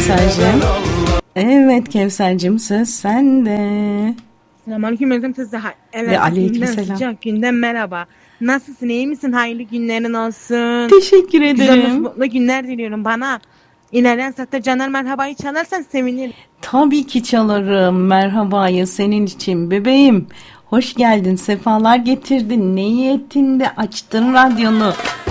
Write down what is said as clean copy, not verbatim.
Kevser'cim. Evet Kevser'cim, söz sende. Selamünaleyküm Özlem teyze. Evet, Ve aleykümselam. sıcak günden merhaba. Nasılsın, iyi misin? Hayırlı günlerin olsun. Teşekkür Güzel, ederim. mutlu günler diliyorum bana. İlerleyen saatte Caner Merhaba'yı çalarsan sevinirim. Tabii ki çalarım merhabayı senin için bebeğim. Hoş geldin, sefalar getirdin. Ne iyi ettin de açtın radyonu.